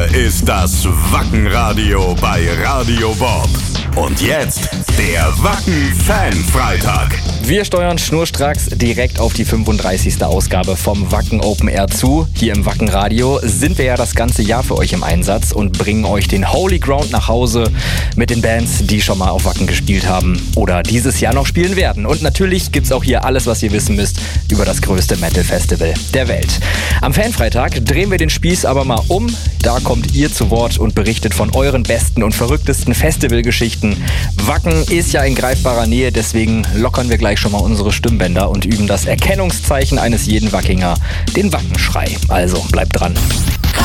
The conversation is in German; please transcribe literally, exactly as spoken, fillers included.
Hier ist das Wacken-Radio bei Radio Bob. Und jetzt der Wacken-Fan-Freitag. Wir steuern schnurstracks direkt auf die fünfunddreißigste Ausgabe vom Wacken Open Air zu. Hier im Wacken Radio sind wir ja das ganze Jahr für euch im Einsatz und bringen euch den Holy Ground nach Hause mit den Bands, die schon mal auf Wacken gespielt haben oder dieses Jahr noch spielen werden. Und natürlich gibt's auch hier alles, was ihr wissen müsst über das größte Metal-Festival der Welt. Am Fanfreitag drehen wir den Spieß aber mal um. Da kommt ihr zu Wort und berichtet von euren besten und verrücktesten Festivalgeschichten. Wacken ist ja in greifbarer Nähe, deswegen lockern wir gleich schon mal unsere Stimmbänder und üben das Erkennungszeichen eines jeden Wackinger, den Wackenschrei. Also bleibt dran.